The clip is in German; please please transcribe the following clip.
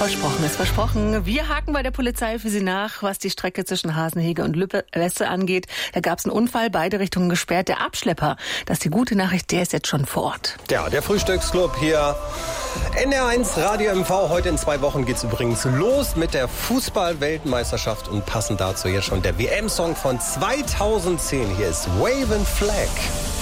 Versprochen ist versprochen. Wir haken bei der Polizei für Sie nach, was die Strecke zwischen Hasenhege und Lübbe-Weste angeht. Da gab es einen Unfall, beide Richtungen gesperrt. Der Abschlepper, das ist die gute Nachricht, der ist jetzt schon vor Ort. Ja, der Frühstücksclub hier. NR1 Radio MV. Heute in 2 Wochen geht's übrigens los mit der Fußball-Weltmeisterschaft und passend dazu jetzt schon der WM-Song von 2010. Hier ist Waving Flag.